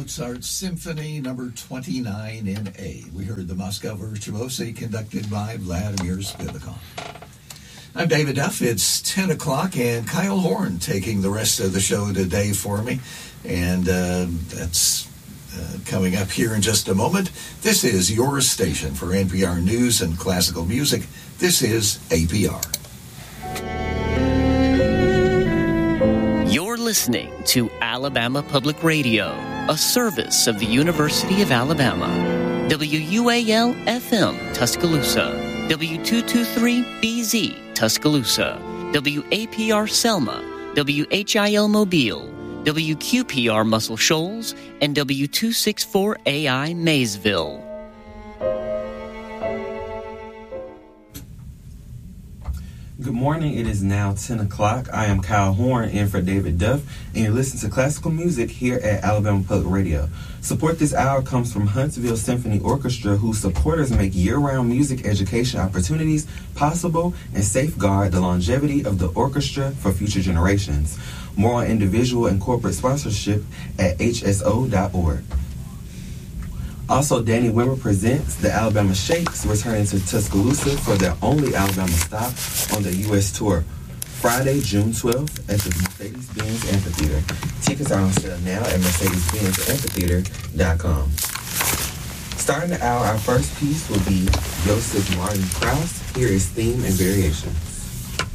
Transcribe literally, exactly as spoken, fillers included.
Mozart Symphony Number twenty-nine in A. We heard the Moscow Virtuosi conducted by Vladimir Spivakov. I'm David Duff. It's ten o'clock, and Kyle Horn taking the rest of the show today for me. And uh, that's uh, coming up here in just a moment. This is your station for N P R News and Classical Music. This is A P R. You're listening to Alabama Public Radio, a service of the University of Alabama. W U A L F M Tuscaloosa, W two twenty-three B Z Tuscaloosa, W A P R Selma, W H I L Mobile, W Q P R Muscle Shoals, and W two sixty-four A I Maysville. Good morning. It is now ten o'clock. I am Kyle Horn in for David Duff, and you're listening to classical music here at Alabama Public Radio. Support this hour comes from Huntsville Symphony Orchestra, whose supporters make year-round music education opportunities possible and safeguard the longevity of the orchestra for future generations. More on individual and corporate sponsorship at H S O dot org. Also, Danny Wimmer presents the Alabama Shakes, returning to Tuscaloosa for their only Alabama stop on the U S tour, Friday, June twelfth at the Mercedes-Benz Amphitheater. Tickets are on sale now at Mercedes Benz Amphitheater dot com. Starting the hour, our first piece will be Joseph Martin Krauss. Here is Theme and Variation.